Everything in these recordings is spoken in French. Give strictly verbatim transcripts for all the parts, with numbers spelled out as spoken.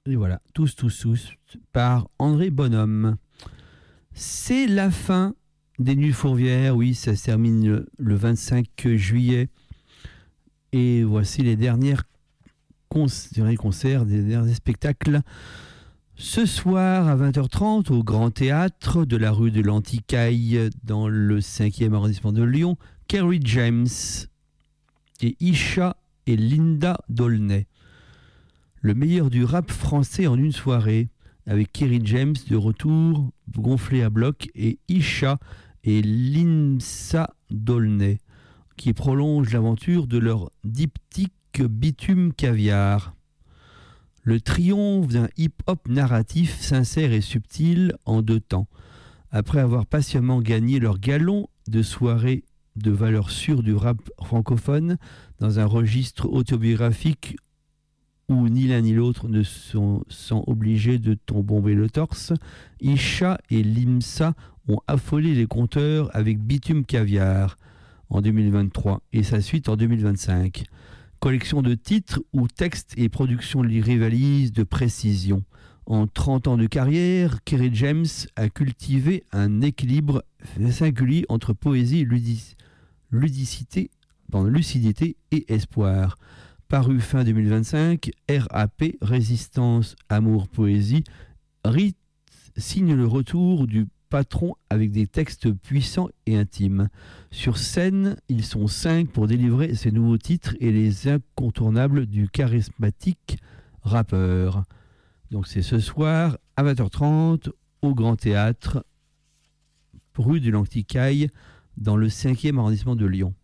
Et voilà, tous, tous, tous, par André Bonhomme. C'est la fin des Nuits Fourvières, oui, ça se termine le, le vingt-cinq juillet. Et voici les dernières concerts, concerts, les derniers spectacles. Ce soir à vingt heures trente au Grand Théâtre de la rue de l'Antiquaille dans le cinquième arrondissement de Lyon, Kerry James et Isha et Linda Dolnay. Le meilleur du rap français en une soirée, avec Kerry James de retour, gonflé à bloc, et Isha et Linda Dolnay, qui prolongent l'aventure de leur diptyque Bitume Caviar. Le triomphe d'un hip-hop narratif sincère et subtil en deux temps. Après avoir patiemment gagné leur galon de soirée de valeur sûre du rap francophone dans un registre autobiographique où ni l'un ni l'autre ne sont, sont obligés de tomber le torse, Isha et Limsa ont affolé les compteurs avec Bitume Caviar en deux mille vingt-trois et sa suite en deux mille vingt-cinq. Collection de titres où texte et production rivalisent de précision. En trente ans de carrière, Kerry James a cultivé un équilibre singulier entre poésie et ludic- ludicité, pardon, lucidité et espoir. Paru fin deux mille vingt-cinq, R A P, Résistance, Amour, Poésie, Rit signe le retour du patron avec des textes puissants et intimes. Sur scène, ils sont cinq pour délivrer ces nouveaux titres et les incontournables du charismatique rappeur. Donc c'est ce soir à vingt heures trente au Grand Théâtre, rue de l'Antiquaille, dans le cinquième arrondissement de Lyon.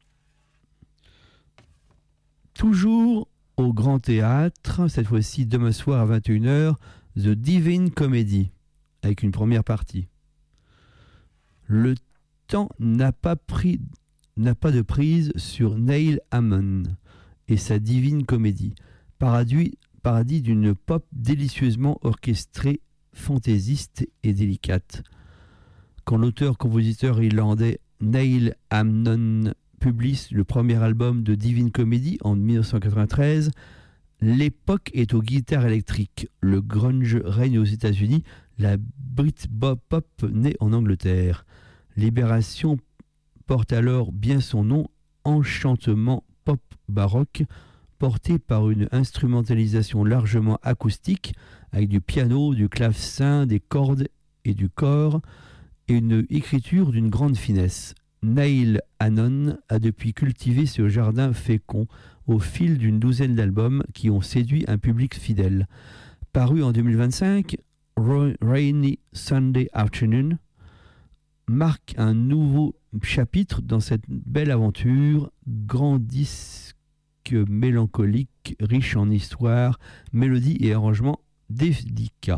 Toujours au Grand Théâtre, cette fois-ci demain soir à vingt et une heures, The Divine Comedy, avec une première partie. Le temps n'a pas, pris, n'a pas de prise sur Neil Hammond et sa Divine Comedy, paradis, paradis d'une pop délicieusement orchestrée, fantaisiste et délicate. Quand l'auteur-compositeur irlandais Neil Hammond publie le premier album de Divine Comedy en dix-neuf cent quatre-vingt-treize, l'époque est aux guitares électriques. Le grunge règne aux États-Unis, la Britpop naît en Angleterre. Libération porte alors bien son nom, enchantement pop baroque, porté par une instrumentalisation largement acoustique, avec du piano, du clavecin, des cordes et du corps, et une écriture d'une grande finesse. Neil Hannon a depuis cultivé ce jardin fécond au fil d'une douzaine d'albums qui ont séduit un public fidèle. Paru en deux mille vingt-cinq, Rainy Sunday Afternoon marque un nouveau chapitre dans cette belle aventure, grand disque mélancolique, riche en histoire, mélodie et arrangements délicats.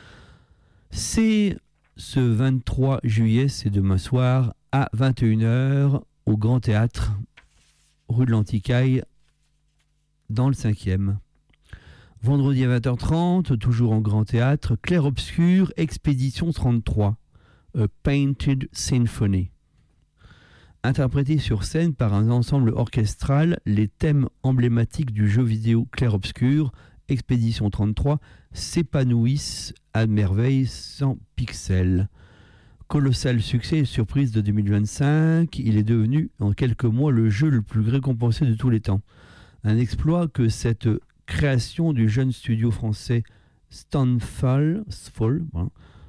C'est ce vingt-trois juillet, c'est demain soir, à vingt et une heures, au Grand Théâtre, rue de l'Antiquaille, dans le cinquième. Vendredi à vingt heures trente, toujours en Grand Théâtre, Clair Obscur, Expédition trente-trois, A Painted Symphony. Interprété sur scène par un ensemble orchestral, les thèmes emblématiques du jeu vidéo Clair Obscur, Expédition trente-trois, s'épanouissent à merveille sans pixels. Colossal succès et surprise de deux mille vingt-cinq, il est devenu en quelques mois le jeu le plus récompensé de tous les temps. Un exploit que cette création du jeune studio français Stonefall Fall, voilà,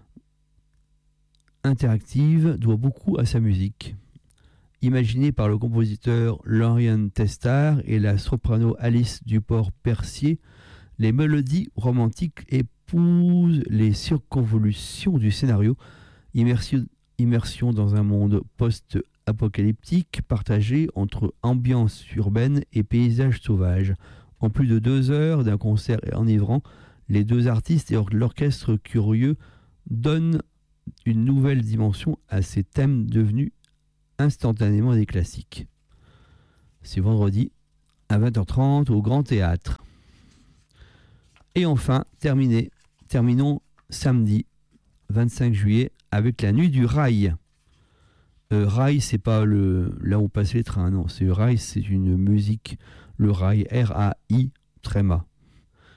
interactive doit beaucoup à sa musique. Imaginée par le compositeur Lorien Testard et la soprano Alice Duport-Percier, les mélodies romantiques épousent les circonvolutions du scénario. Immersion, immersion dans un monde post-apocalyptique partagé entre ambiance urbaine et paysages sauvages. En plus de deux heures d'un concert enivrant, les deux artistes et l'orchestre curieux donnent une nouvelle dimension à ces thèmes devenus instantanément des classiques. C'est vendredi à vingt heures trente au Grand Théâtre. Et enfin, terminé, terminons samedi vingt-cinq juillet avec la nuit du rail. Euh, rail, c'est pas le là où passent les trains, non, c'est rail, c'est une musique, le rail, R A I, tréma.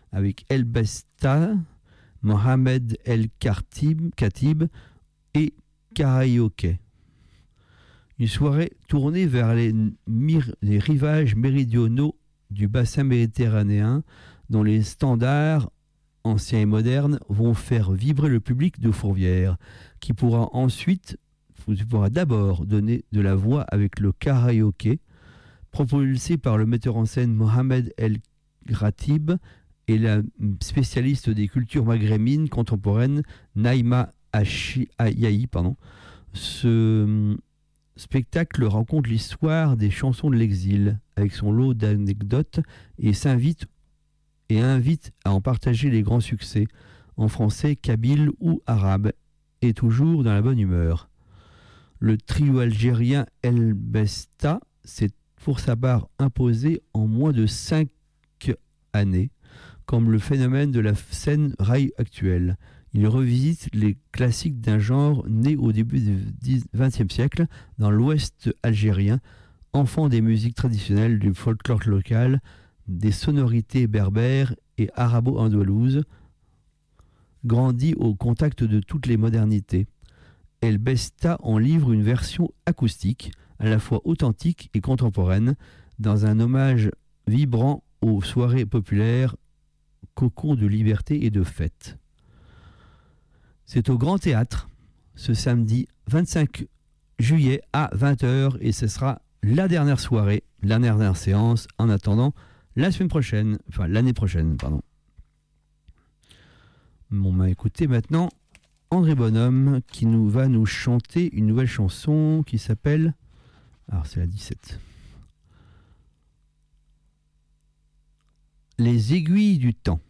avec El Besta, Mohamed El Khatib, Khatib et Karaoke. Une soirée tournée vers les, mir- les rivages méridionaux du bassin méditerranéen, dont les standards anciens et modernes vont faire vibrer le public de Fourvière, qui pourra ensuite, qui pourra d'abord donner de la voix avec le karaoké, propulsé par le metteur en scène Mohamed El Khatib et la spécialiste des cultures maghrébines contemporaines Naïma Ayahi. Pardon. Ce spectacle raconte l'histoire des chansons de l'exil, avec son lot d'anecdotes, et s'invite et invite à en partager les grands succès, en français, kabyle ou arabe, et toujours dans la bonne humeur. Le trio algérien El Besta s'est pour sa part imposé en moins de cinq années, comme le phénomène de la scène rail actuelle. Il revisite les classiques d'un genre né au début du vingtième siècle dans l'ouest algérien, enfant des musiques traditionnelles, du folklore local, des sonorités berbères et arabo-andalouses, grandi au contact de toutes les modernités. El Besta en livre une version acoustique, à la fois authentique et contemporaine, dans un hommage vibrant aux soirées populaires, cocon de liberté et de fête. C'est au Grand Théâtre, ce samedi vingt-cinq juillet à vingt heures, et ce sera la dernière soirée, la dernière séance, en attendant la semaine prochaine, enfin l'année prochaine, pardon. On m'a écouté maintenant André Bonhomme qui nous va nous chanter une nouvelle chanson qui s'appelle, alors c'est la dix-sept, Les aiguilles du temps.